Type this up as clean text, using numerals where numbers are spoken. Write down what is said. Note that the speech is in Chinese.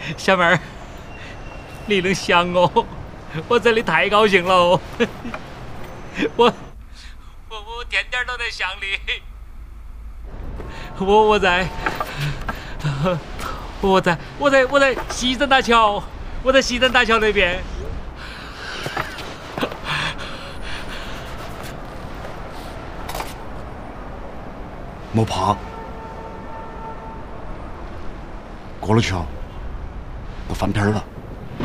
小妹儿，你能想我，我真的太高兴了哦！我天天都在想你，我在西镇大桥，我在西镇大桥那边。 莫怕，过了桥就翻篇了。